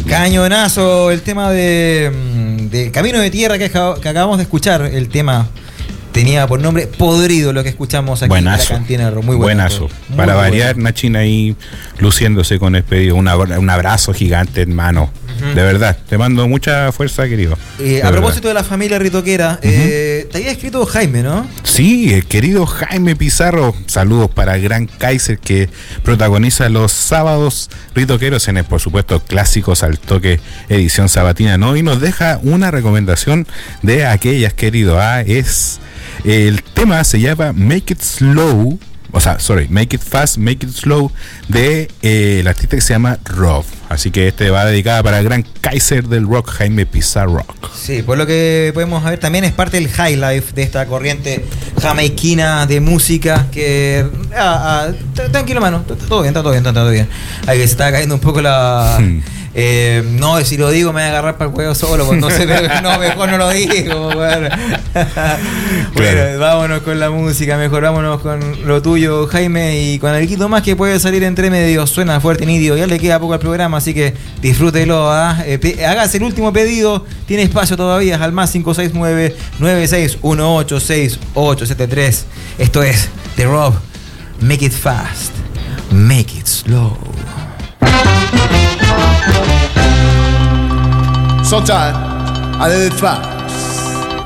Cañonazo, el tema de Camino de Tierra que acabamos de escuchar. El tema tenía por nombre Podrido, lo que escuchamos aquí. Buenazo. En la Cantina Rock. Muy buenazo. Muy Para bueno. variar, Nachin ahí luciéndose con el pedido. Un abrazo gigante, hermano. De verdad, te mando mucha fuerza, querido. A propósito de la familia ritoquera, te había escrito Jaime, ¿no? Sí, el querido Jaime Pizarro. Saludos para Gran Kaiser, que protagoniza los sábados ritoqueros en el, por supuesto, Clásicos al Toque edición sabatina, ¿no? Y nos deja una recomendación de aquellas, querido. El tema se llama Make It Slow. Make It Fast, Make It Slow, de el artista que se llama Rob. Así que va dedicada para el Gran Kaiser del rock, Jaime Pizarro. Sí, por lo que podemos ver, también es parte del high life de esta corriente jamaiquina de música que... tranquilo, mano, todo bien. Ahí se está cayendo un poco la... no, si lo digo me voy a agarrar para el juego solo, pues no sé, no, mejor no lo digo. Bueno, vámonos con la música, mejor vámonos con lo tuyo, Jaime, y con algo más que puede salir entre medio. Suena fuerte, nítido, ya le queda poco al programa, así que disfrútelo. Hágase el último pedido, tiene espacio todavía, al más 569-96186873. Esto es The Rob, Make It Fast, Make It Slow. Sometimes I live it fast.